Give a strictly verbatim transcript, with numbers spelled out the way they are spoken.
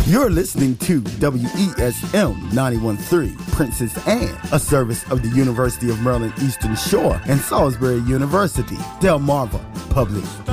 You're listening to W E S M ninety-one point three, Princess Anne, a service of the University of Maryland Eastern Shore and Salisbury University, Delmarva Public